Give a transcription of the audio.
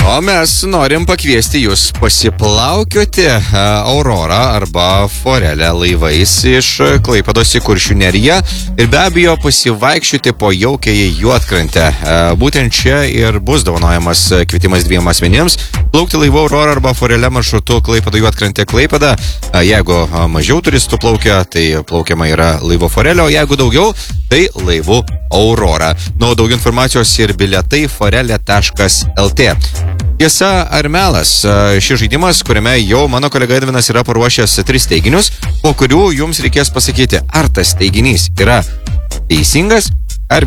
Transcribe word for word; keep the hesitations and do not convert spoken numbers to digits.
O mes norim pakviesti jūs pasiplaukioti Aurorą arba Forelę laivais iš Klaipėdos į Kuršių neriją ir be abejo pasivaikščioti po jaukiai Juodkrantę. Būtent čia ir bus dovanojamas kvietimas dviem asmenims plaukti laivu Aurora arba Forelė maršrutu Klaipėda Juodkrantė Klaipėda. Jeigu mažiau turistų plaukia, tai plaukiama yra laivu Forelė, o jeigu daugiau, tai laivu Aurora. Nu, daugiau informacijos ir bilietai forelė taškas lt. Tiesa ar melas, šis žaidimas, kuriame jau mano kolega Edvinas yra paruošęs tris teiginius, po kurių jums reikės pasakyti, ar tas teiginys yra teisingas